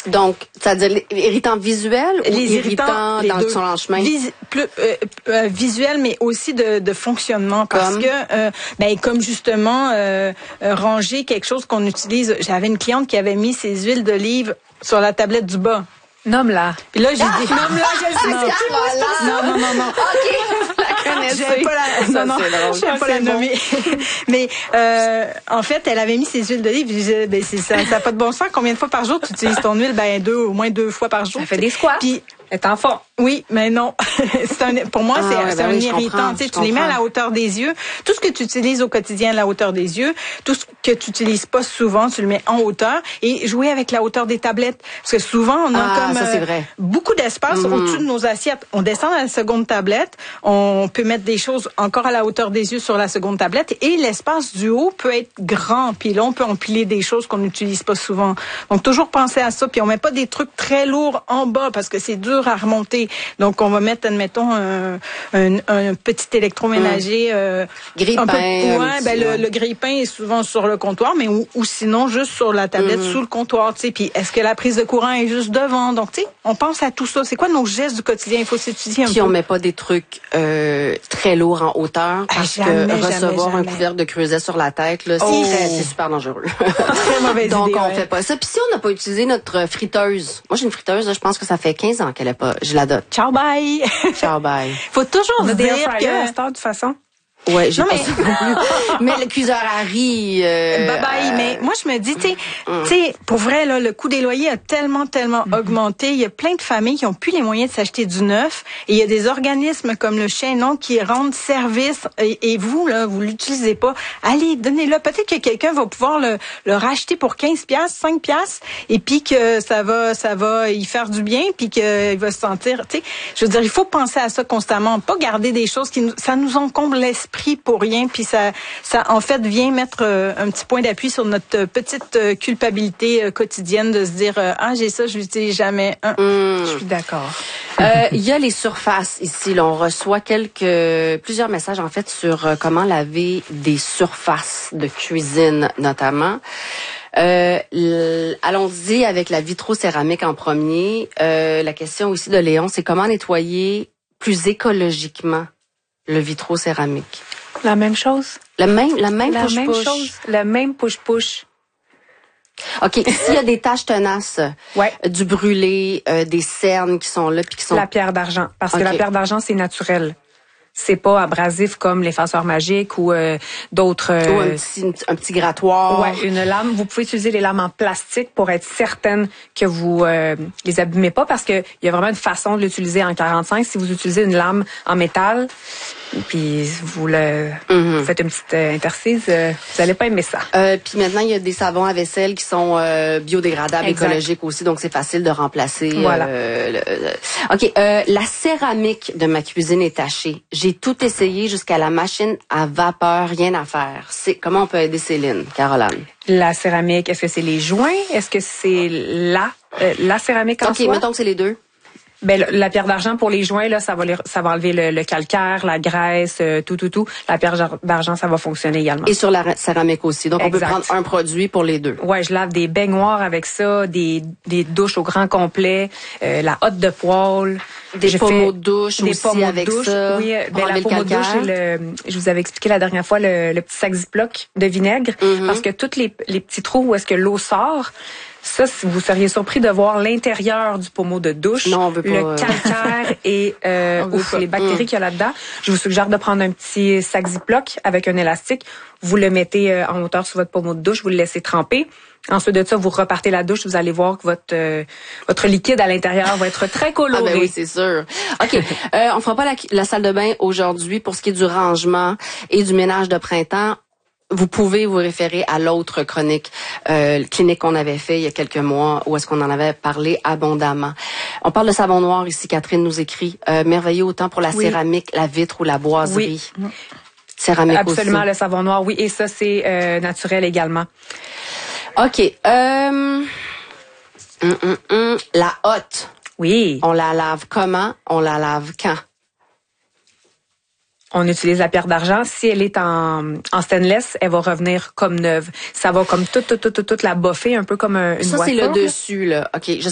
Donc, c'est-à-dire irritants visuels ou irritants dans le chemin? Visuel, mais aussi de fonctionnement. Parce que, comme justement, ranger quelque chose qu'on utilise. J'avais une cliente qui avait mis ses huiles d'olive sur la tablette du bas. Nomme-la. Puis là, j'ai dit, nomme-la, je sais. Non. OK. Je vais pas la nommer. Mais en fait, elle avait mis ses huiles d'olive. Je disais, ça n'a pas de bon sens. Combien de fois par jour tu utilises ton huile? Au moins 2 fois par jour. Ça fait des squats. Puis, elle est en forme. Oui, mais non. Pour moi, c'est un irritant. Tu les mets à la hauteur des yeux. Tout ce que tu utilises au quotidien à la hauteur des yeux, tout ce que tu utilises pas souvent, tu le mets en hauteur et jouer avec la hauteur des tablettes. Parce que souvent, on a beaucoup d'espace au-dessus de nos assiettes. On descend à la seconde tablette, on peut mettre des choses encore à la hauteur des yeux sur la seconde tablette et l'espace du haut peut être grand. Puis là, on peut empiler des choses qu'on n'utilise pas souvent. Donc, toujours penser à ça. Puis on met pas des trucs très lourds en bas parce que c'est dur à remonter. Donc, on va mettre, admettons, un petit électroménager. Grille-pain. Le grille-pain est souvent sur le comptoir, mais ou sinon juste sur la tablette sous le comptoir. Tu sais. Puis, est-ce que la prise de courant est juste devant? Donc, tu sais, on pense à tout ça. C'est quoi nos gestes du quotidien? Il faut s'étudier un peu. Puis, on met pas des trucs très lourds en hauteur parce que recevoir un couvercle de creuset sur la tête, là, c'est super dangereux. Très mauvaise idée. Donc, on fait pas ça. Puis, si on n'a pas utilisé notre friteuse, moi, j'ai une friteuse, là, je pense que ça fait 15 ans qu'elle est pas. Je l'adopte. Ciao, bye! Ciao, bye. Faut toujours on a dire des air fryers que... à cette heure, de toute façon. Ouais, j'ai pas ça non plus. Mais le cuiseur à riz... bye. Mais moi, je me dis, tu sais, pour vrai, là, le coût des loyers a tellement augmenté. Il y a plein de familles qui ont plus les moyens de s'acheter du neuf. Et il y a des organismes comme le Chaînon qui rendent service. Et vous, là, vous l'utilisez pas. Allez, donnez-le. Peut-être que quelqu'un va pouvoir le racheter pour 15$, 5$. Et puis que ça va y faire du bien. Puis qu'il va se sentir, tu sais, je veux dire, il faut penser à ça constamment. Pas garder des choses ça nous encombre l'esprit pour rien, puis ça en fait vient mettre un petit point d'appui sur notre petite culpabilité quotidienne de se dire j'ai ça, je l'utilise jamais. Je suis d'accord. Il y a les surfaces ici. Là, on reçoit plusieurs messages en fait sur comment laver des surfaces de cuisine notamment. Allons-y avec la vitrocéramique en premier. La question aussi de Léon, c'est comment nettoyer plus écologiquement le vitrocéramique. La même chose. La même chose. La même push-push. OK. S'il y a des taches tenaces, du brûlé, des cernes qui sont là puis qui sont... La pierre d'argent. Parce que la pierre d'argent, c'est naturel. C'est pas abrasif comme l'effaceur magique ou d'autres... Ou un petit grattoir. Ouais, une lame. Vous pouvez utiliser les lames en plastique pour être certaine que vous les abîmez pas parce que il y a vraiment une façon de l'utiliser en 45. Si vous utilisez une lame en métal, puis vous faites une petite intercise, vous allez pas aimer ça. Puis maintenant, il y a des savons à vaisselle qui sont biodégradables, écologiques aussi, donc c'est facile de remplacer. Voilà. OK. La céramique de ma cuisine est tachée. J'ai tout essayé jusqu'à la machine à vapeur, rien à faire. Comment on peut aider Céline, Caroline? La céramique, est-ce que c'est les joints? Est-ce que c'est la céramique en soi? OK, mettons que c'est les deux. Ben la pierre d'argent pour les joints là, ça va enlever le calcaire, la graisse, tout. La pierre d'argent, ça va fonctionner également. Et sur la céramique aussi. Donc on peut prendre un produit pour les deux. Ouais, je lave des baignoires avec ça, des douches au grand complet, la hotte de poêle. Des pommeaux de douche aussi avec ça. Oui, la pommeau de douche, je vous avais expliqué la dernière fois le petit sac Ziploc de vinaigre parce que tous les petits trous où est-ce que l'eau sort. Ça, vous seriez surpris de voir l'intérieur du pommeau de douche, non, on veut pas, le calcaire et les bactéries qu'il y a là-dedans. Je vous suggère de prendre un petit sac Ziploc avec un élastique. Vous le mettez en hauteur sur votre pommeau de douche, vous le laissez tremper. Ensuite de ça, vous repartez la douche, vous allez voir que votre liquide à l'intérieur va être très coloré. Ah ben oui, c'est sûr. OK, on fera pas la salle de bain aujourd'hui pour ce qui est du rangement et du ménage de printemps. Vous pouvez vous référer à l'autre chronique clinique qu'on avait fait il y a quelques mois où est-ce qu'on en avait parlé abondamment. On parle de savon noir ici, Catherine nous écrit. Merveilleux autant pour la céramique, la vitre ou la boiserie. Oui. Céramique absolument, aussi. le savon noir, oui. Et ça, c'est naturel également. OK. La hotte. Oui. On la lave comment? On la lave quand? On utilise la pierre d'argent. Si elle est en stainless, elle va revenir comme neuve. Ça va comme toute la boffer, un peu comme une ça, boîte. Ça, c'est le dessus, là. OK. Je